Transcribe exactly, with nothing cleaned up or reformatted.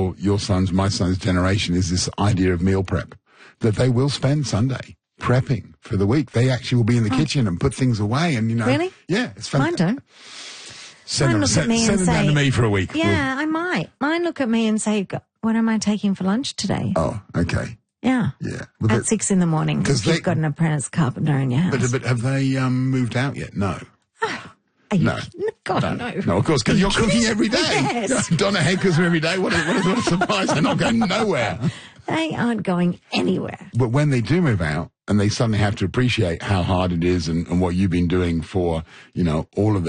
your, your son's, my son's generation is this idea of meal prep, that they will spend Sunday prepping for the week. They actually will be in the oh. kitchen and put things away and, you know. Really? Yeah. It's fantastic. Mine don't. Send, Mine them, look send, at me send and them say, down to me for a week. Yeah, we'll, I might. Mine look at me and say, what am I taking for lunch today? Oh, okay. Yeah. Yeah. Well, At that, six in the morning because you've got an apprentice carpenter in your house. But, but have they um, moved out yet? No. Oh, are you, no. God, no. no. No, of course, because you're cooking every day. Yes. Donna Head cooks every day. What a, what, a, what a surprise. They're not going nowhere. They aren't going anywhere. But when they do move out and they suddenly have to appreciate how hard it is and, and what you've been doing for, you know, all of